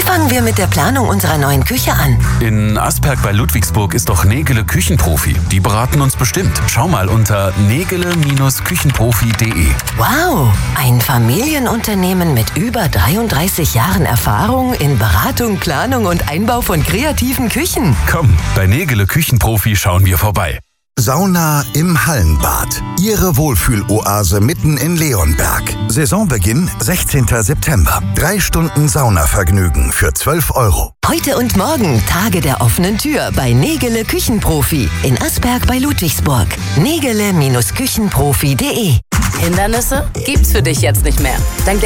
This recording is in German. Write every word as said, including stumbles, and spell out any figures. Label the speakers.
Speaker 1: fangen wir mit der Planung unserer neuen Küche an?
Speaker 2: In Asperg bei Ludwigsburg ist doch Nägele Küchenprofi. Die beraten uns bestimmt. Schau mal unter nägele Küchenprofi punkt de.
Speaker 1: Wow, ein Familienunternehmen mit über dreiunddreißig Jahren Erfahrung in Beratung, Planung und Einbau von kreativen Küchen.
Speaker 2: Komm, bei Nägele Küchenprofi schauen wir vorbei.
Speaker 3: Sauna im Hallenbad. Ihre Wohlfühloase mitten in Leonberg. Saisonbeginn sechzehnten September. Drei Stunden Saunavergnügen für zwölf Euro.
Speaker 1: Heute und morgen Tage der offenen Tür bei Nägele Küchenprofi in Asperg bei Ludwigsburg. nägele Küchenprofi punkt de.
Speaker 4: Hindernisse gibt's für dich jetzt nicht mehr. Dank